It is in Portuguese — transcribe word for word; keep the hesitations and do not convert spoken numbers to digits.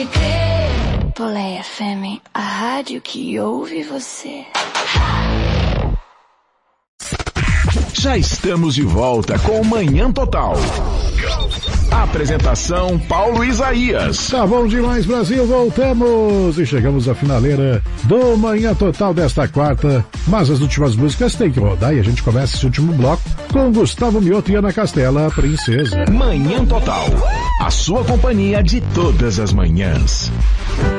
Play F M, a rádio que ouve você. Já estamos de volta com Manhã Total. Apresentação Paulo Isaías. Tá bom demais, Brasil, voltamos e chegamos à finaleira do Manhã Total desta quarta, mas as últimas músicas têm que rodar e a gente começa esse último bloco com Gustavo Mioto e Ana Castela, Princesa. Manhã Total, a sua companhia de todas as manhãs.